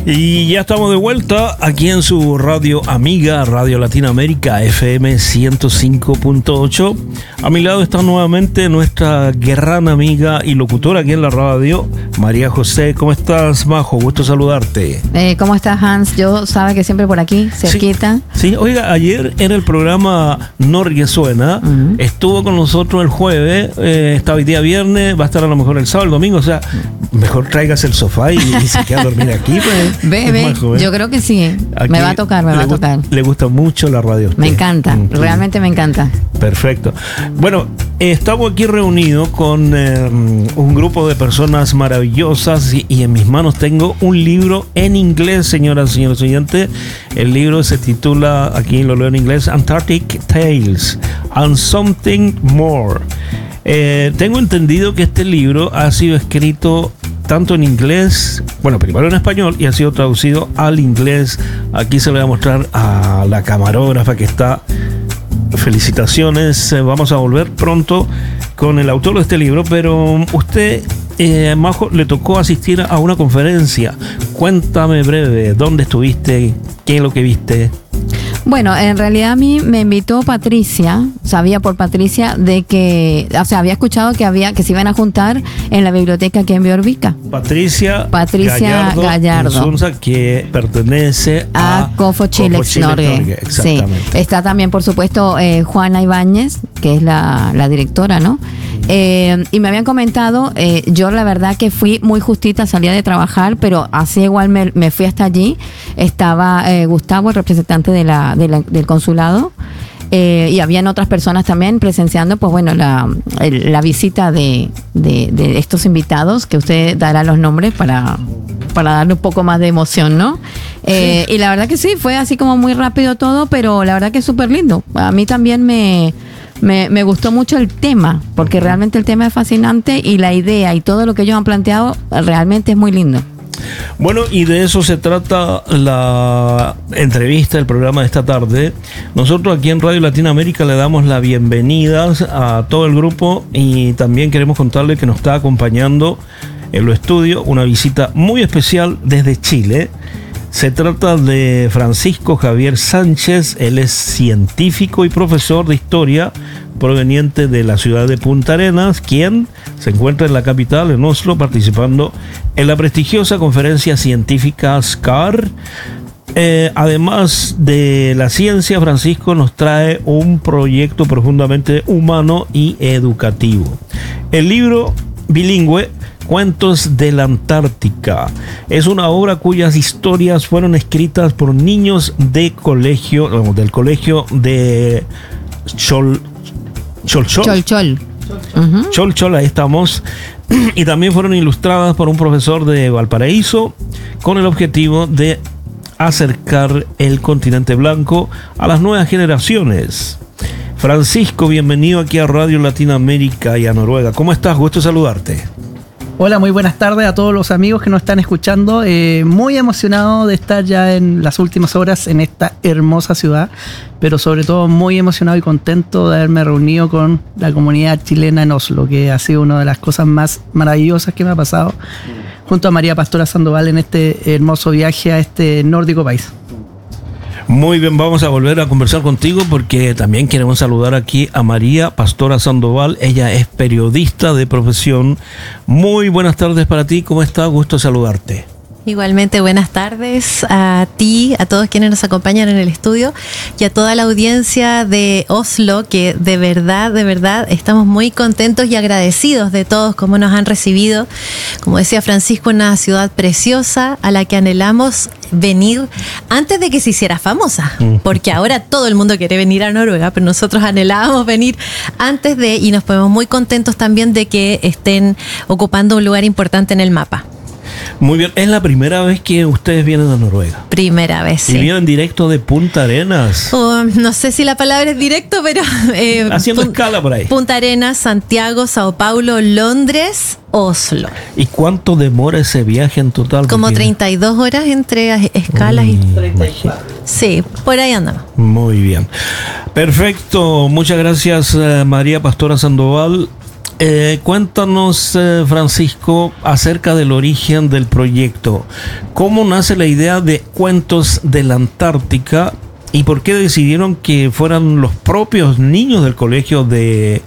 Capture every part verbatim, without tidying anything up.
Y ya estamos de vuelta aquí en su radio amiga, Radio Latinoamérica, F M ciento cinco punto ocho. A mi lado está nuevamente nuestra gran amiga y locutora aquí en la radio, María José. ¿Cómo estás, Majo? Gusto saludarte. Eh, ¿Cómo estás, Hans? Yo sabe que siempre por aquí, cerquita. Sí, sí. Oiga, ayer en el programa Norgue Suena, uh-huh. estuvo con nosotros el jueves, eh, estaba hoy día viernes, va a estar a lo mejor el sábado, el domingo, o sea, mejor tráigase el sofá y, y se queda a dormir aquí, pues. Ve, ve, Majo, ¿eh? Yo creo que sí. Aquí me va a tocar, me va a tocar. Gusta, le gusta mucho la radio. Me encanta, sí. Realmente me encanta. Perfecto. Bueno, eh, estamos aquí reunidos con eh, un grupo de personas maravillosas y, y en mis manos tengo un libro en inglés, señoras y señores oyentes. El libro se titula, aquí lo leo en inglés, Antarctic Tales and Something More. Eh, tengo entendido que este libro ha sido escrito tanto en inglés, bueno, primero en español y ha sido traducido al inglés. Aquí se le va a mostrar a la camarógrafa que está. Felicitaciones, vamos a volver pronto con el autor de este libro, pero usted, eh, Majo, le tocó asistir a una conferencia. Cuéntame breve, ¿dónde estuviste? ¿Qué es lo que viste? Bueno, en realidad a mí me invitó Patricia, sabía por Patricia de que, o sea, había escuchado que había que se iban a juntar en la biblioteca aquí en Biorbica. Patricia, Patricia Gallardo, Gallardo. Insunza, que pertenece a, a Cofo Chilex Norge. Exactamente. Sí. Está también, por supuesto, eh, Juana Ibáñez, que es la, la directora, ¿no? Eh, y me habían comentado, eh, yo la verdad que fui muy justita, salía de trabajar, pero así igual me, me fui hasta allí. Estaba eh, Gustavo, el representante de la, de la, del consulado, eh, y habían otras personas también presenciando, pues bueno, la, el, la visita de, de, de estos invitados, que usted dará los nombres para, para darle un poco más de emoción, ¿no? Eh, sí. Y la verdad que sí, fue así como muy rápido todo, pero la verdad que es súper lindo. A mí también me... Me, me gustó mucho el tema, porque realmente el tema es fascinante y la idea y todo lo que ellos han planteado realmente es muy lindo. Bueno, y de eso se trata la entrevista, el programa de esta tarde. Nosotros aquí en Radio Latinoamérica le damos la bienvenida a todo el grupo y también queremos contarle que nos está acompañando en los estudios una visita muy especial desde Chile. Se trata de Francisco Javier Sánchez. Él es científico y profesor de historia proveniente de la ciudad de Punta Arenas, quien se encuentra en la capital, en Oslo, participando en la prestigiosa conferencia científica S C A R. Eh, además de la ciencia, Francisco nos trae un proyecto profundamente humano y educativo. El libro bilingüe Cuentos de la Antártica es una obra cuyas historias fueron escritas por niños de colegio, no, del colegio de Chol Chol Chol. Chol Chol. Uh-huh. Chol Chol, ahí estamos. Y también fueron ilustradas por un profesor de Valparaíso con el objetivo de acercar el continente blanco a las nuevas generaciones. Francisco, bienvenido aquí a Radio Latinoamérica y a Noruega. ¿Cómo estás? Gusto saludarte. Hola, muy buenas tardes a todos los amigos que nos están escuchando. Eh, muy emocionado de estar ya en las últimas horas en esta hermosa ciudad, pero sobre todo muy emocionado y contento de haberme reunido con la comunidad chilena en Oslo, que ha sido una de las cosas más maravillosas que me ha pasado, junto a María Pastora Sandoval en este hermoso viaje a este nórdico país. Muy bien, vamos a volver a conversar contigo porque también queremos saludar aquí a María Pastora Sandoval. Ella es periodista de profesión. Muy buenas tardes para ti. ¿Cómo estás? Gusto saludarte. Igualmente, buenas tardes a ti, a todos quienes nos acompañan en el estudio y a toda la audiencia de Oslo, que de verdad, de verdad estamos muy contentos y agradecidos de todos cómo nos han recibido. Como decía Francisco, una ciudad preciosa a la que anhelamos venir antes de que se hiciera famosa, porque ahora todo el mundo quiere venir a Noruega, pero nosotros anhelábamos venir antes de, y nos ponemos muy contentos también de que estén ocupando un lugar importante en el mapa. Muy bien, es la primera vez que ustedes vienen a Noruega. Primera vez, sí. Y vienen directo de Punta Arenas. Oh, no sé si la palabra es directo, pero... Eh, Haciendo pun- escala por ahí. Punta Arenas, Santiago, Sao Paulo, Londres, Oslo. ¿Y cuánto demora ese viaje en total? Como Porque... treinta y dos horas entre escalas. Mm, y... treinta y cuatro. Sí, por ahí andamos. Muy bien. Perfecto. Muchas gracias, María Pastora Sandoval. Eh, cuéntanos, eh, Francisco, acerca del origen del proyecto. ¿Cómo nace la idea de Cuentos de la Antártica y por qué decidieron que fueran los propios niños del colegio de,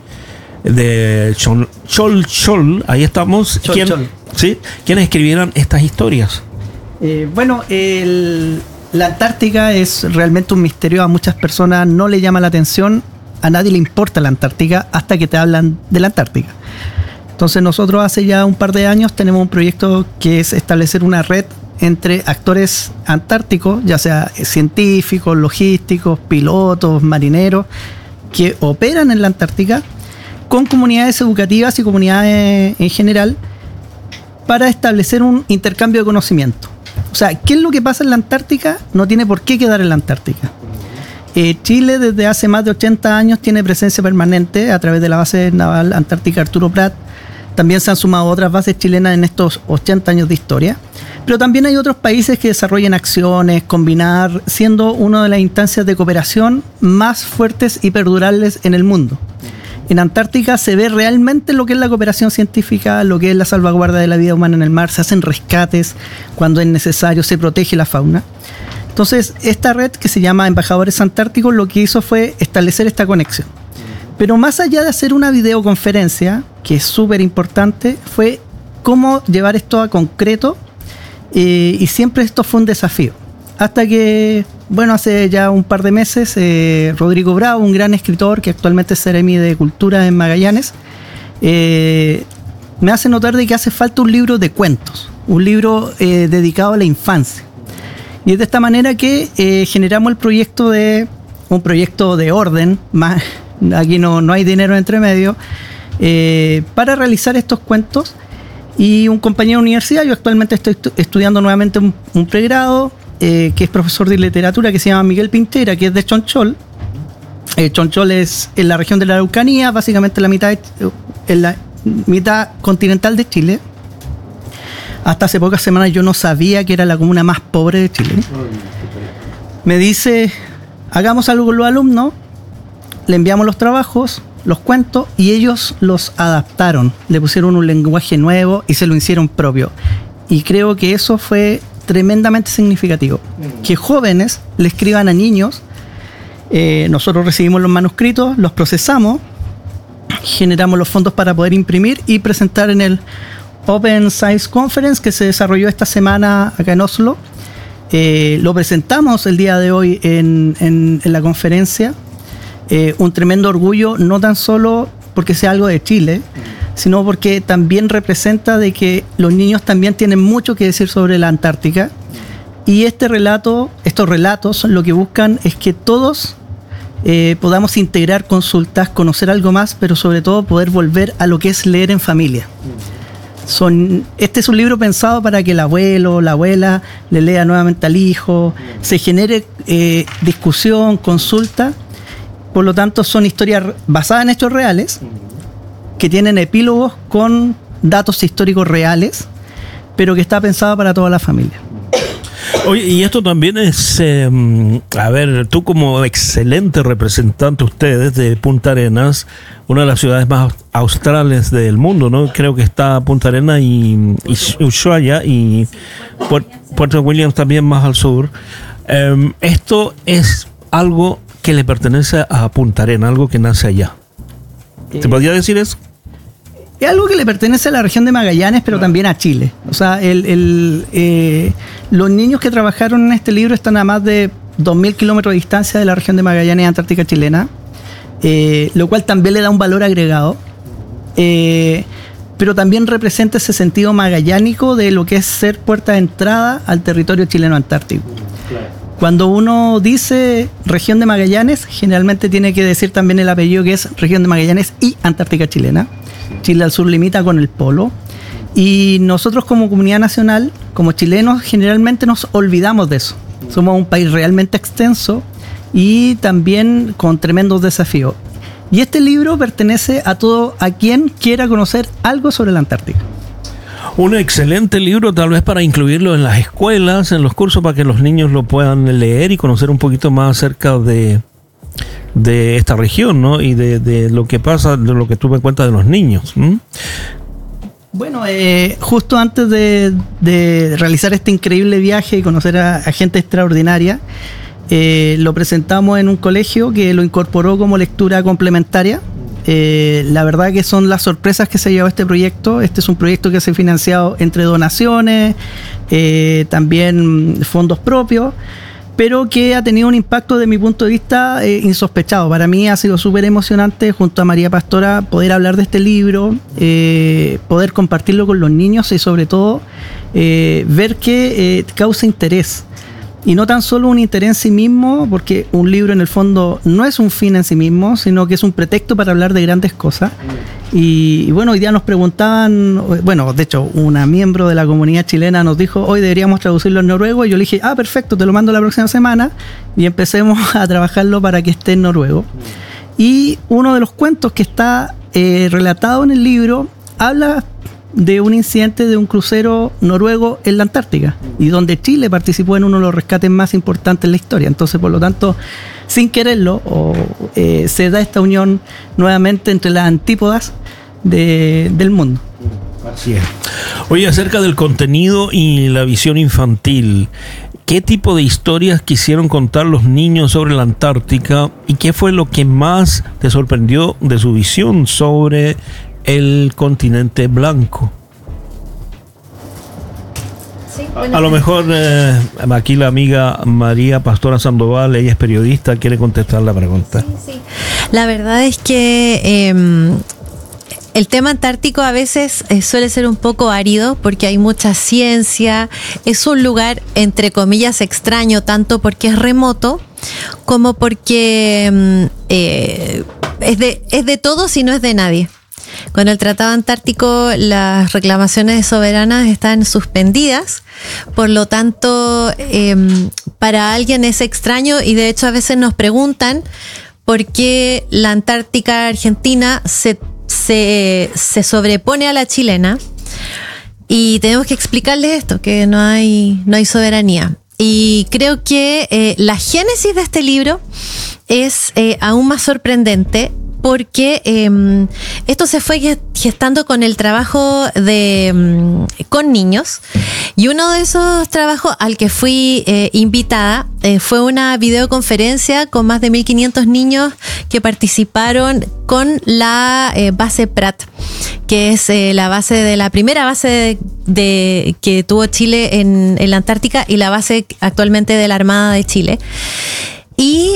de Chol, Chol Chol, ahí estamos, Chol, ¿quién, Chol. ¿sí? ¿Quiénes escribieran estas historias? Eh, bueno, el, la Antártica es realmente un misterio. A muchas personas no le llama la atención. A nadie le importa la Antártica hasta que te hablan de la Antártica. Entonces nosotros hace ya un par de años tenemos un proyecto que es establecer una red entre actores antárticos, ya sea científicos, logísticos, pilotos, marineros, que operan en la Antártica, con comunidades educativas y comunidades en general, para establecer un intercambio de conocimiento. O sea, ¿qué es lo que pasa en la Antártica? No tiene por qué quedar en la Antártica. Eh, Chile desde hace más de ochenta años tiene presencia permanente a través de la base naval Antártica Arturo Prat. También se han sumado otras bases chilenas en estos ochenta años de historia. Pero también hay otros países que desarrollan acciones, combinar, siendo una de las instancias de cooperación más fuertes y perdurables en el mundo. En Antártica se ve realmente lo que es la cooperación científica, lo que es la salvaguarda de la vida humana en el mar. Se hacen rescates cuando es necesario, se protege la fauna. Entonces, esta red que se llama Embajadores Antárticos lo que hizo fue establecer esta conexión. Pero más allá de hacer una videoconferencia, que es súper importante, fue cómo llevar esto a concreto, eh, y siempre esto fue un desafío. Hasta que, bueno, hace ya un par de meses, eh, Rodrigo Bravo, un gran escritor que actualmente es Seremi de Cultura en Magallanes, eh, me hace notar de que hace falta un libro de cuentos, un libro eh, dedicado a la infancia. Y es de esta manera que eh, generamos el proyecto de un proyecto de orden, más, aquí no, no hay dinero entre medio, eh, para realizar estos cuentos. Y un compañero de universidad, yo actualmente estoy estu- estudiando nuevamente un, un pregrado, eh, que es profesor de literatura, que se llama Miguel Pintera, que es de Chonchol. Eh, Chonchol es en la región de la Araucanía, básicamente la mitad, de, en la mitad continental de Chile. Hasta hace pocas semanas yo no sabía que era la comuna más pobre de Chile. Me dice, hagamos algo con los alumnos, le enviamos los trabajos, los cuentos, y ellos los adaptaron. Le pusieron un lenguaje nuevo y se lo hicieron propio. Y creo que eso fue tremendamente significativo. Que jóvenes le escriban a niños. Eh, nosotros recibimos los manuscritos, los procesamos, generamos los fondos para poder imprimir y presentar en el Open Science Conference que se desarrolló esta semana acá en Oslo. Eh, lo presentamos el día de hoy en, en, en la conferencia. Eh, un tremendo orgullo, no tan solo porque sea algo de Chile, sino porque también representa de que los niños también tienen mucho que decir sobre la Antártica. Y este relato, estos relatos lo que buscan es que todos eh, podamos integrar consultas, conocer algo más, pero sobre todo poder volver a lo que es leer en familia. Son, este es un libro pensado para que el abuelo, la abuela le lea nuevamente al hijo, se genere eh, discusión, consulta. Por lo tanto, son historias basadas en hechos reales, que tienen epílogos con datos históricos reales, pero que está pensado para toda la familia. Oye, y esto también es, eh, a ver, tú como excelente representante ustedes de Punta Arenas, una de las ciudades más australes del mundo, ¿no? Creo que está Punta Arenas y, y Ushuaia y Puerto Williams también más al sur. Eh, esto es algo que le pertenece a Punta Arenas, algo que nace allá. ¿Te podría decir eso? Es algo que le pertenece a la región de Magallanes, pero también a Chile. O sea, el, el, eh, los niños que trabajaron en este libro están a más de dos mil kilómetros de distancia de la región de Magallanes, Antártica chilena, eh, lo cual también le da un valor agregado, eh, pero también representa ese sentido magallánico de lo que es ser puerta de entrada al territorio chileno antártico. Cuando uno dice región de Magallanes, generalmente tiene que decir también el apellido, que es región de Magallanes y Antártica chilena. Chile al sur limita con el polo, y nosotros como comunidad nacional, como chilenos, generalmente nos olvidamos de eso. Somos un país realmente extenso y también con tremendos desafíos. Y este libro pertenece a todo a quien quiera conocer algo sobre la Antártica. Un excelente libro, tal vez para incluirlo en las escuelas, en los cursos, para que los niños lo puedan leer y conocer un poquito más acerca de de esta región, ¿no? Y de, de lo que pasa, de lo que tú me cuentas de los niños. ¿Mm? Bueno, eh, justo antes de, de realizar este increíble viaje y conocer a, a gente extraordinaria, eh, lo presentamos en un colegio que lo incorporó como lectura complementaria. Eh, la verdad que son las sorpresas que se llevó este proyecto. Este es un proyecto que se ha financiado entre donaciones, eh, también fondos propios, pero que ha tenido un impacto desde mi punto de vista eh, insospechado. Para mí ha sido súper emocionante junto a María Pastora poder hablar de este libro, eh, poder compartirlo con los niños y sobre todo eh, ver que eh, causa interés. Y no tan solo un interés en sí mismo, porque un libro en el fondo no es un fin en sí mismo, sino que es un pretexto para hablar de grandes cosas. Y, y bueno, hoy día nos preguntaban, bueno, de hecho, una miembro de la comunidad chilena nos dijo, hoy deberíamos traducirlo en noruego, y yo le dije, ah, perfecto, te lo mando la próxima semana, y empecemos a trabajarlo para que esté en noruego. Y uno de los cuentos que está eh, relatado en el libro habla de un incidente de un crucero noruego en la Antártica y donde Chile participó en uno de los rescates más importantes en la historia. Entonces, por lo tanto, sin quererlo, o, eh, se da esta unión nuevamente entre las antípodas de, del mundo. Así es. Oye, acerca del contenido y la visión infantil, ¿qué tipo de historias quisieron contar los niños sobre la Antártica y qué fue lo que más te sorprendió de su visión sobre el continente blanco? Sí, bueno, a lo mejor eh, aquí la amiga María Pastora Sandoval, ella es periodista, quiere contestar la pregunta. Sí, sí. La verdad es que eh, el tema antártico a veces eh, suele ser un poco árido porque hay mucha ciencia, es un lugar entre comillas extraño, tanto porque es remoto como porque eh, es de, es de todos y no es de nadie. Con el Tratado Antártico las reclamaciones soberanas están suspendidas, por lo tanto eh, para alguien es extraño y de hecho a veces nos preguntan por qué la Antártica argentina se, se, se sobrepone a la chilena y tenemos que explicarles esto, que no hay, no hay soberanía. Y creo que eh, la génesis de este libro es eh, aún más sorprendente porque eh, esto se fue gestando con el trabajo de um, con niños, y uno de esos trabajos al que fui eh, invitada eh, fue una videoconferencia con más de mil quinientos niños que participaron con la eh, base Prat, que es eh, la base de la primera base de, de que tuvo Chile en, en la Antártica y la base actualmente de la Armada de Chile. Y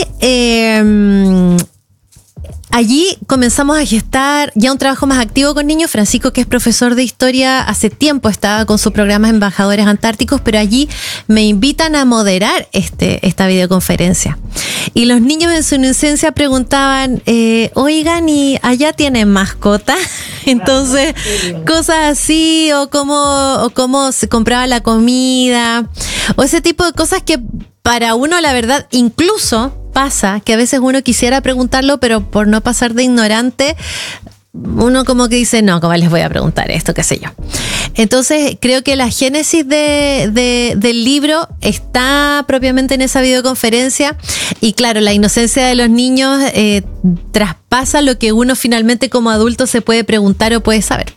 eh, allí comenzamos a gestar ya un trabajo más activo con niños. Francisco, que es profesor de historia, hace tiempo estaba con su programa Embajadores Antárticos, pero allí me invitan a moderar este, esta videoconferencia. Y los niños en su inocencia preguntaban, eh, oigan, ¿y allá tienen mascota? Entonces, cosas así, o cómo, o cómo se compraba la comida, o ese tipo de cosas que para uno, la verdad, incluso pasa que a veces uno quisiera preguntarlo, pero por no pasar de ignorante, uno como que dice, no, ¿cómo les voy a preguntar esto? ¿Qué sé yo? Entonces, creo que la génesis de, de, del libro está propiamente en esa videoconferencia. Y claro, la inocencia de los niños eh, traspasa lo que uno finalmente como adulto se puede preguntar o puede saber.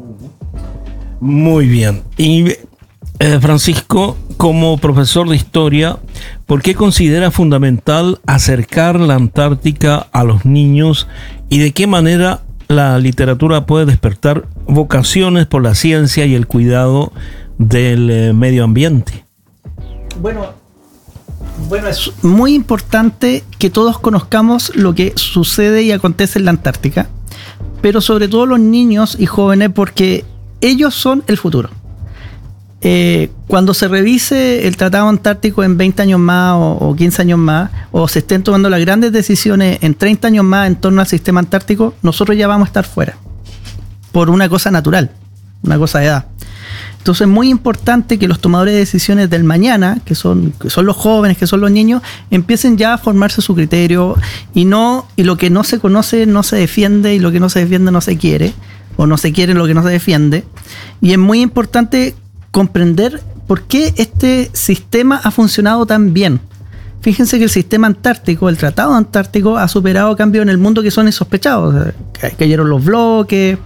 Muy bien. Y eh, Francisco, como profesor de historia, ¿por qué considera fundamental acercar la Antártica a los niños y de qué manera la literatura puede despertar vocaciones por la ciencia y el cuidado del eh, medio ambiente? Bueno, bueno, es muy importante que todos conozcamos lo que sucede y acontece en la Antártica, pero sobre todo los niños y jóvenes, porque ellos son el futuro. Eh, cuando se revise el Tratado Antártico en veinte años más o, o quince años más, o se estén tomando las grandes decisiones en treinta años más en torno al sistema antártico, nosotros ya vamos a estar fuera, por una cosa natural, una cosa de edad. Entonces es muy importante que los tomadores de decisiones del mañana, que son, que son los jóvenes, que son los niños, empiecen ya a formarse su criterio, y, no, y lo que no se conoce no se defiende, y lo que no se defiende no se quiere, o no se quiere lo que no se defiende. Y es muy importante comprender por qué este sistema ha funcionado tan bien. fíjense que el sistema antártico, el Tratado Antártico, ha superado cambios en el mundo que son insospechados. O sea, cayeron los bloques,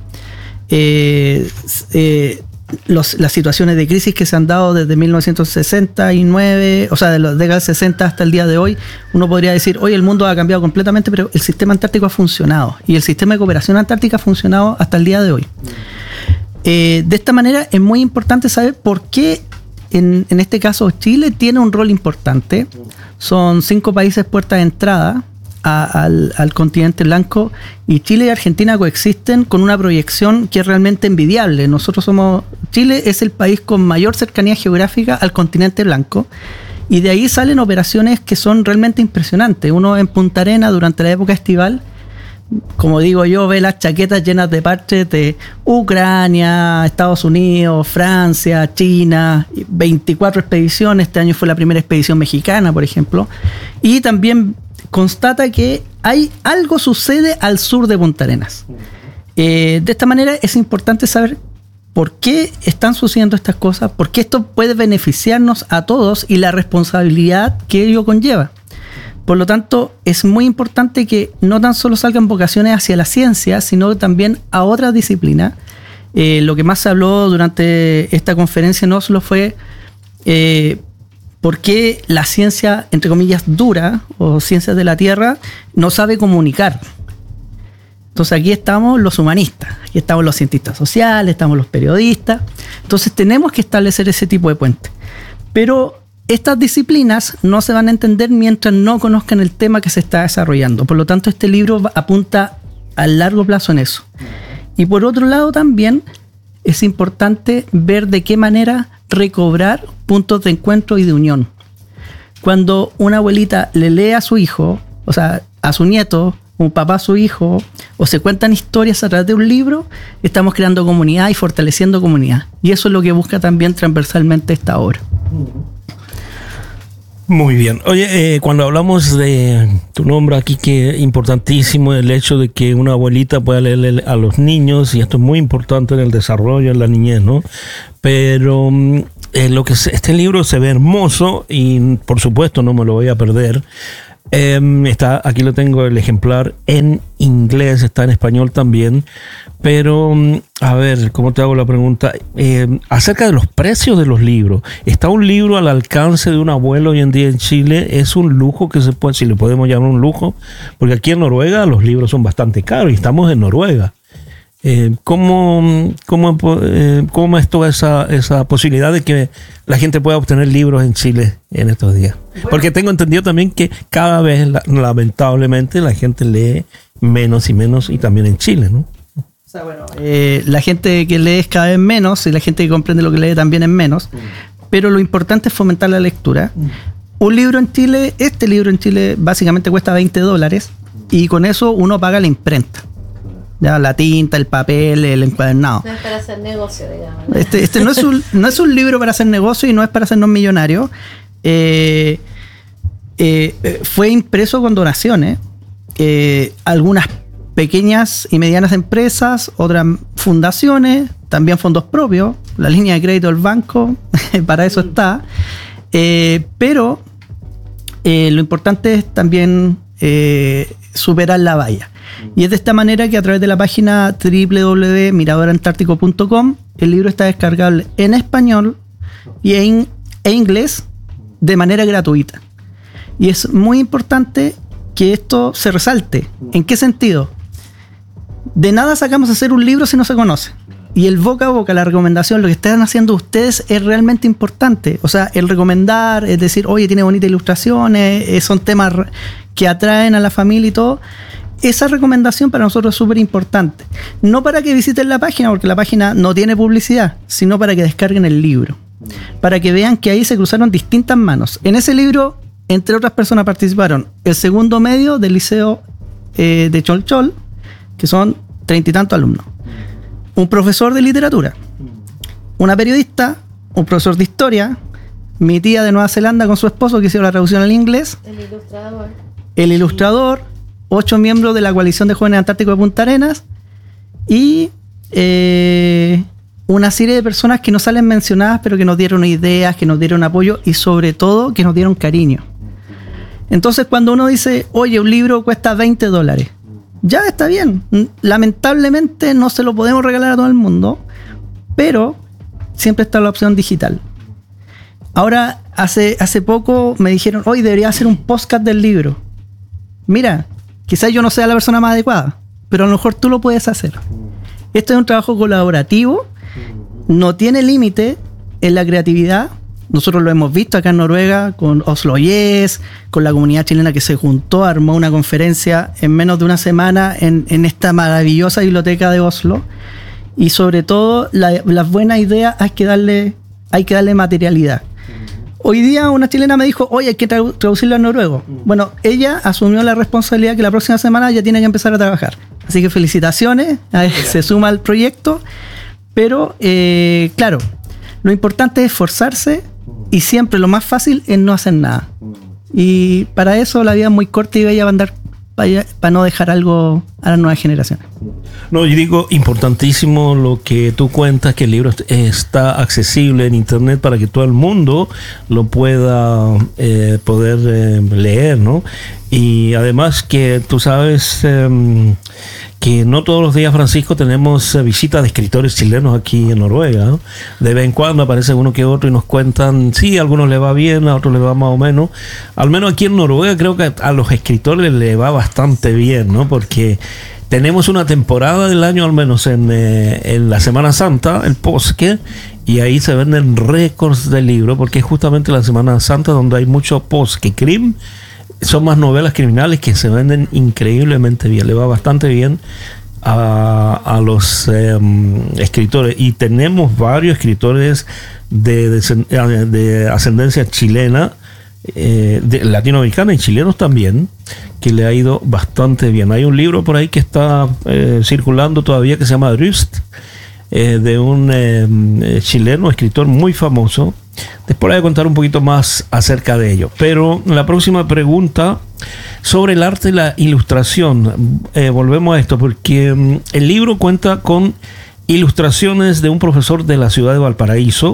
eh, eh, los, las situaciones de crisis que se han dado desde mil novecientos sesenta y nueve, o sea, de las décadas sesenta hasta el día de hoy. Uno podría decir, hoy el mundo ha cambiado completamente, pero el sistema antártico ha funcionado y el sistema de cooperación antártica ha funcionado hasta el día de hoy. Eh, de esta manera es muy importante saber por qué en, en este caso Chile tiene un rol importante. Son cinco países puertas de entrada a, al, al continente blanco, y Chile y Argentina coexisten con una proyección que es realmente envidiable. Nosotros somos, Chile es el país con mayor cercanía geográfica al continente blanco, y de ahí salen operaciones que son realmente impresionantes. Uno en Punta Arenas durante la época estival, como digo yo, ve las chaquetas llenas de parches de Ucrania, Estados Unidos, Francia, China, veinticuatro expediciones. Este año fue la primera expedición mexicana, por ejemplo. Y también constata que hay algo sucede al sur de Punta Arenas. Eh, de esta manera es importante saber por qué están sucediendo estas cosas, por qué esto puede beneficiarnos a todos y la responsabilidad que ello conlleva. Por lo tanto, es muy importante que no tan solo salgan vocaciones hacia la ciencia, sino también a otras disciplinas. Eh, lo que más se habló durante esta conferencia en Oslo fue eh, por qué la ciencia, entre comillas, dura, o ciencias de la Tierra, no sabe comunicar. Entonces aquí estamos los humanistas, aquí estamos los cientistas sociales, estamos los periodistas. Entonces tenemos que establecer ese tipo de puente. Pero estas disciplinas no se van a entender mientras no conozcan el tema que se está desarrollando. Por lo tanto, este libro apunta a largo plazo en eso. Y por otro lado también es importante ver de qué manera recobrar puntos de encuentro y de unión. Cuando una abuelita le lee a su hijo, o sea, a su nieto, un papá a su hijo, o se cuentan historias a través de un libro, estamos creando comunidad y fortaleciendo comunidad. Y eso es lo que busca también transversalmente esta obra. Muy bien. Oye, eh, cuando hablamos de tu nombre aquí, que es importantísimo el hecho de que una abuelita pueda leerle a los niños, y esto es muy importante en el desarrollo, en la niñez, ¿no? Pero eh, lo que se, este libro se ve hermoso y por supuesto no me lo voy a perder. Eh, está, aquí lo tengo, el ejemplar en inglés, está en español también, pero a ver, ¿cómo te hago la pregunta? Eh, acerca de los precios de los libros. ¿Está un libro al alcance de un abuelo hoy en día en Chile? ¿Es un lujo que se puede, si le podemos llamar un lujo? Porque aquí en Noruega los libros son bastante caros y estamos en Noruega. Eh, ¿cómo, cómo, eh, ¿Cómo es toda esa, esa posibilidad de que la gente pueda obtener libros en Chile en estos días? Porque tengo entendido también que cada vez, lamentablemente, la gente lee menos y menos, y también en Chile, ¿no? O sea, bueno, eh, la gente que lee es cada vez menos, y la gente que comprende lo que lee también es menos, pero lo importante es fomentar la lectura. Un libro en Chile, este libro en Chile básicamente cuesta veinte dólares, y con eso uno paga la imprenta. Ya, la tinta, el papel, el encuadernado. No es para hacer negocio, digamos. Este, este no, es un, no es un libro para hacer negocio y no es para hacernos millonarios. Eh, eh, fue impreso con donaciones. Eh, algunas pequeñas y medianas empresas, otras fundaciones, también fondos propios, la línea de crédito del banco, para eso está. Eh, pero eh, lo importante es también eh, superar la valla. Y es de esta manera que a través de la página doble u doble u doble u punto mirador antártico punto com el libro está descargable en español y en e inglés de manera gratuita. Y es muy importante que esto se resalte. ¿En qué sentido? De nada sacamos hacer un libro si no se conoce. Y el boca a boca, la recomendación, lo que están haciendo ustedes es realmente importante. O sea, el recomendar, es decir, oye, tiene bonitas ilustraciones, son temas que atraen a la familia y todo. Esa recomendación para nosotros es súper importante. No para que visiten la página, porque la página no tiene publicidad, sino para que descarguen el libro. Para que vean que ahí se cruzaron distintas manos. En ese libro, entre otras personas participaron el segundo medio del liceo eh, de Cholchol, que son treinta y tantos alumnos. Un profesor de literatura, una periodista, un profesor de historia, mi tía de Nueva Zelanda con su esposo que hicieron la traducción al inglés, el ilustrador, el ilustrador, ocho miembros de la coalición de jóvenes antárticos de Punta Arenas y eh, una serie de personas que no salen mencionadas, pero que nos dieron ideas, que nos dieron apoyo y sobre todo que nos dieron cariño. Entonces cuando uno dice, oye, un libro cuesta veinte dólares, ya está bien. Lamentablemente no se lo podemos regalar a todo el mundo, pero siempre está la opción digital. Ahora, hace, hace poco me dijeron, hoy debería hacer un podcast del libro. Mira, quizás yo no sea la persona más adecuada, pero a lo mejor tú lo puedes hacer. Esto es un trabajo colaborativo, no tiene límite en la creatividad. Nosotros lo hemos visto acá en Noruega con Oslo Yes, con la comunidad chilena que se juntó, armó una conferencia en menos de una semana en, en esta maravillosa biblioteca de Oslo. Y sobre todo, la, las buenas ideas hay que darle, hay que darle materialidad. Hoy día una chilena me dijo, oye, hay que tradu- traducirlo al noruego. Bueno, ella asumió la responsabilidad que la próxima semana ya tiene que empezar a trabajar. Así que felicitaciones, se suma al proyecto. Pero, eh, claro, lo importante es esforzarse y siempre lo más fácil es no hacer nada. Y para eso la vida es muy corta y bella para andar para, para no dejar algo a las nuevas generaciones. No, yo digo, importantísimo lo que tú cuentas, que el libro está accesible en internet para que todo el mundo lo pueda eh, poder eh, leer, ¿no? Y además que tú sabes eh, que no todos los días, Francisco, tenemos eh, visitas de escritores chilenos aquí en Noruega, ¿no? De vez en cuando aparece uno que otro y nos cuentan, sí, a algunos les va bien, a otros les va más o menos. Al menos aquí en Noruega creo que a los escritores les va bastante bien, ¿no? Porque tenemos una temporada del año, al menos en, eh, en la Semana Santa, el Påske, y ahí se venden récords de libros, porque es justamente la Semana Santa donde hay mucho Påskekrim. Son más novelas criminales que se venden increíblemente bien, le va bastante bien a, a los eh, escritores. Y tenemos varios escritores de, de, de ascendencia chilena, eh, de, latinoamericana y chilenos también, que le ha ido bastante bien. Hay un libro por ahí que está eh, circulando todavía que se llama Rust, eh, de un eh, chileno, escritor muy famoso. Después voy a contar un poquito más acerca de ello. Pero la próxima pregunta sobre el arte y la ilustración. Eh, volvemos a esto porque um, el libro cuenta con ilustraciones de un profesor de la ciudad de Valparaíso.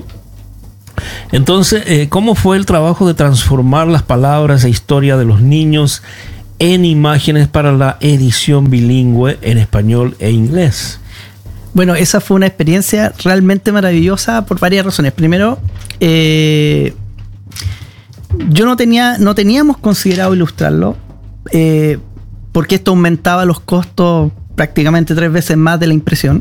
Entonces, eh, ¿cómo fue el trabajo de transformar las palabras e historia de los niños en imágenes para la edición bilingüe en español e inglés? Bueno, esa fue una experiencia realmente maravillosa por varias razones. Primero, eh, yo no tenía, no teníamos considerado ilustrarlo, eh, porque esto aumentaba los costos prácticamente tres veces más de la impresión,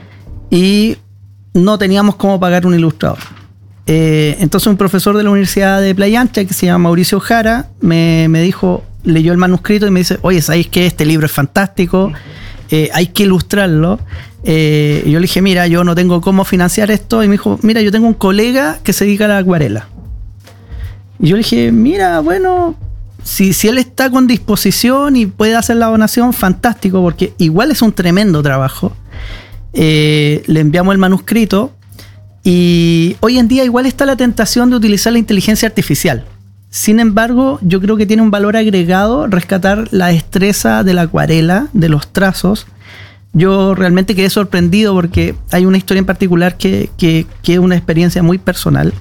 y no teníamos cómo pagar un ilustrador. Eh, entonces un profesor de la Universidad de Playa Ancha, que se llama Mauricio Jara, me, me dijo, leyó el manuscrito y me dice, oye, ¿sabéis qué? Este libro es fantástico, eh, hay que ilustrarlo. Eh, yo le dije, mira, yo no tengo cómo financiar esto. Y me dijo, mira, yo tengo un colega que se dedica a la acuarela. Y yo le dije, mira, bueno, si, si él está con disposición y puede hacer la donación, fantástico, porque igual es un tremendo trabajo. Eh, le enviamos el manuscrito y hoy en día igual está la tentación de utilizar la inteligencia artificial. Sin embargo, yo creo que tiene un valor agregado rescatar la destreza de la acuarela, de los trazos. Yo realmente quedé sorprendido porque hay una historia en particular que, que, que es una experiencia muy personal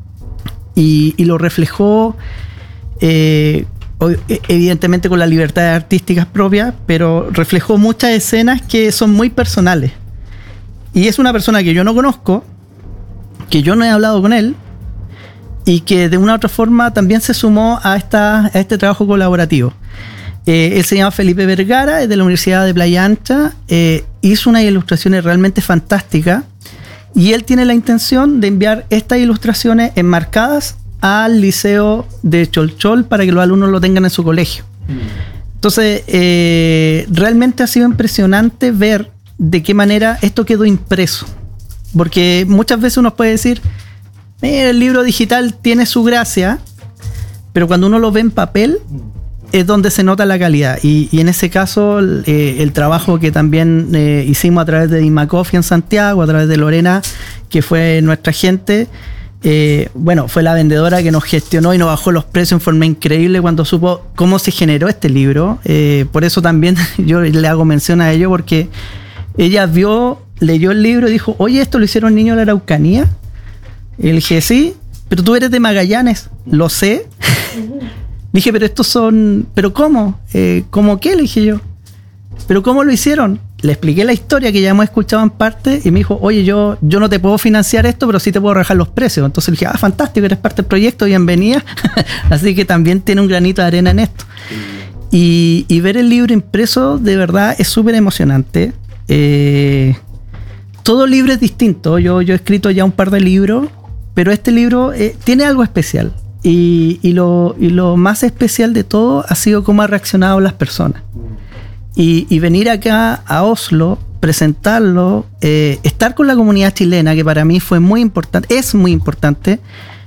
y, y lo reflejó eh, evidentemente con las libertades artísticas propias, pero reflejó muchas escenas que son muy personales. Y es una persona que yo no conozco, que yo no he hablado con él y que de una u otra forma también se sumó a, esta, a este trabajo colaborativo. Eh, él se llama Felipe Vergara, es de la Universidad de Playa Ancha, eh, hizo unas ilustraciones realmente fantásticas y él tiene la intención de enviar estas ilustraciones enmarcadas al Liceo de Cholchol para que los alumnos lo tengan en su colegio. Entonces, eh, realmente ha sido impresionante ver de qué manera esto quedó impreso, porque muchas veces uno puede decir, eh, el libro digital tiene su gracia, pero cuando uno lo ve en papel es donde se nota la calidad. Y, y en ese caso, eh, el trabajo que también eh, hicimos a través de Imacofi en Santiago, a través de Lorena, que fue nuestra gente, eh, bueno, fue la vendedora que nos gestionó y nos bajó los precios en forma increíble cuando supo cómo se generó este libro. Eh, por eso también yo le hago mención a ello, porque ella vio, leyó el libro y dijo, oye, ¿esto lo hicieron niños de la Araucanía? Y le dije, sí, pero tú eres de Magallanes. Lo sé. Le dije, pero estos son, ¿pero cómo? Eh, ¿Cómo qué? Le dije yo. ¿Pero cómo lo hicieron? Le expliqué la historia que ya hemos escuchado en parte y me dijo, oye, yo, yo no te puedo financiar esto, pero sí te puedo rebajar los precios. Entonces le dije, ah, fantástico, eres parte del proyecto, bienvenida. Así que también tiene un granito de arena en esto. Y, y ver el libro impreso de verdad es súper emocionante. Eh, todo libro es distinto. Yo, yo he escrito ya un par de libros, pero este libro eh, tiene algo especial. Y, y, lo, y lo más especial de todo ha sido cómo han reaccionado las personas. Y, y venir acá a Oslo, presentarlo, eh, estar con la comunidad chilena, que para mí fue muy importante, es muy importante,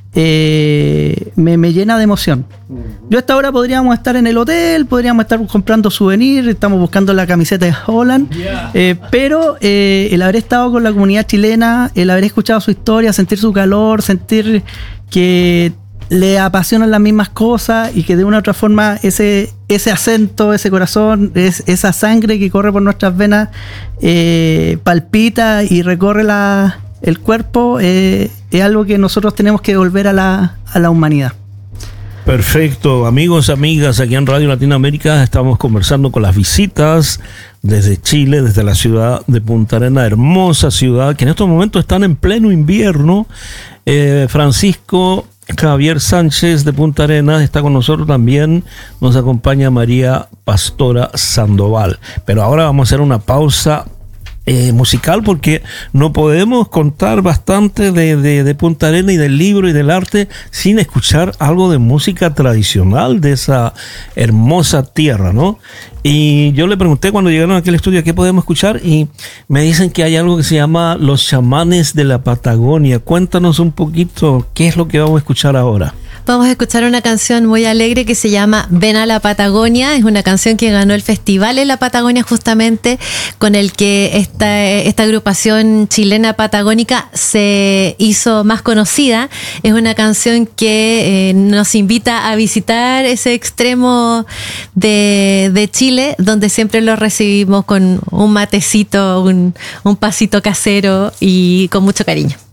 eh, me, me llena de emoción. Yo a esta hora podríamos estar en el hotel, podríamos estar comprando souvenirs, estamos buscando la camiseta de Holland, eh, pero eh, el haber estado con la comunidad chilena, el haber escuchado su historia, sentir su calor, sentir que le apasionan las mismas cosas y que de una u otra forma ese, ese acento, ese corazón, es, esa sangre que corre por nuestras venas eh, palpita y recorre la, el cuerpo, eh, es algo que nosotros tenemos que devolver a la, a la humanidad. Perfecto, amigos, amigas, aquí en Radio Latinoamérica estamos conversando con las visitas desde Chile, desde la ciudad de Punta Arenas, hermosa ciudad que en estos momentos están en pleno invierno. eh, Francisco Javier Sánchez de Punta Arenas está con nosotros también, nos acompaña María Pastora Sandoval. Pero ahora vamos a hacer una pausa eh, musical porque no podemos contar bastante de, de, de Punta Arenas y del libro y del arte sin escuchar algo de música tradicional de esa hermosa tierra, ¿no? Y yo le pregunté cuando llegaron aquí al estudio qué podemos escuchar y me dicen que hay algo que se llama Los Chamanes de la Patagonia. Cuéntanos un poquito qué es lo que vamos a escuchar ahora. Vamos a escuchar una canción muy alegre que se llama Ven a la Patagonia. Es una canción que ganó el festival en la Patagonia justamente, con el que esta, esta agrupación chilena patagónica se hizo más conocida. Es una canción que eh, nos invita a visitar ese extremo de, de Chile, donde siempre lo recibimos con un matecito, un, un pasito casero y con mucho cariño.